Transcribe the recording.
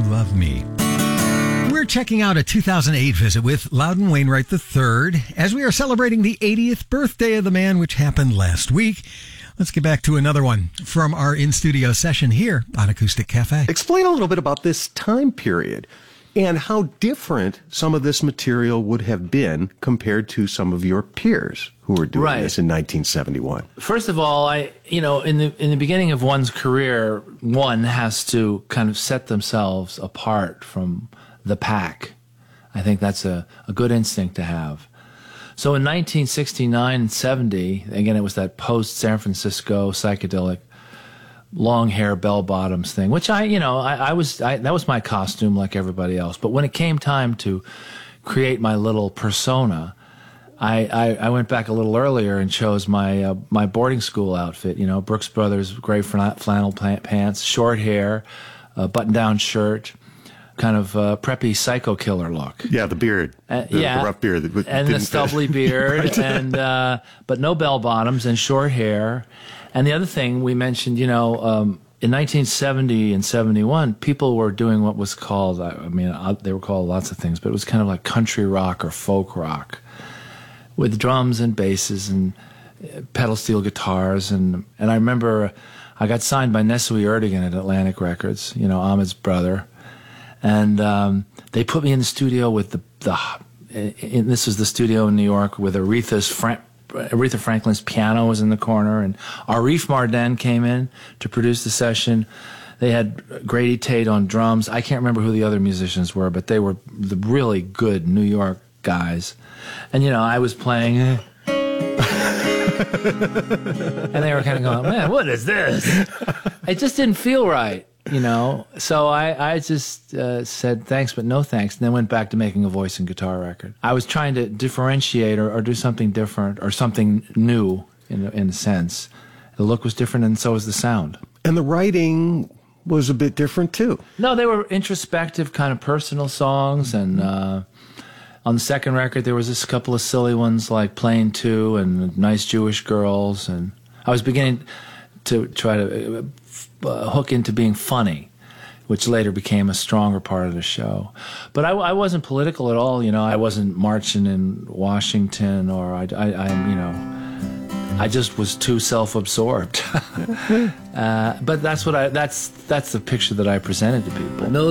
Love Me. We're checking out a 2008 visit with Loudon Wainwright III as we are celebrating the 80th birthday of the man, which happened last week. Let's get back to another one from our in-studio session here on Acoustic Cafe. Explain a little bit about this time period and how different some of this material would have been compared to some of your peers who were doing this in 1971. First of all, in the beginning of one's career, one has to kind of set themselves apart from the pack. I think that's a good instinct to have. So in 1969 and 70, again, it was that post-San Francisco psychedelic long hair bell bottoms thing, which that was my costume like everybody else. But when it came time to create my little persona, I went back a little earlier and chose my boarding school outfit, Brooks Brothers gray flannel pants, short hair, button-down shirt, kind of preppy psycho killer look. Yeah, the beard, the rough beard, and the stubbly beard, right. And but no bell bottoms and short hair. And the other thing we mentioned, in 1970 and 71, people were doing what was called, they were called lots of things, but it was kind of like country rock or folk rock, with drums and basses and pedal steel guitars. And I remember I got signed by Nesui Erdogan at Atlantic Records, Ahmed's brother. And they put me in the studio with this was the studio in New York with Aretha Franklin's piano was in the corner, and Arif Mardin came in to produce the session. They had Grady Tate on drums. I can't remember who the other musicians were, but they were the really good New York guys. And, I was playing, and they were kind of going, man, what is this? It just didn't feel right. So I just said thanks, but no thanks, and then went back to making a voice and guitar record. I was trying to differentiate or do something different or something new in a sense. The look was different, and so was the sound. And the writing was a bit different, too. No, they were introspective, kind of personal songs, and on the second record there was a couple of silly ones like Plane 2 and Nice Jewish Girls, and I was beginning to try to hook into being funny, which later became a stronger part of the show. But I wasn't political at all, I wasn't marching in Washington, or I just was too self-absorbed. But that's the picture that I presented to people.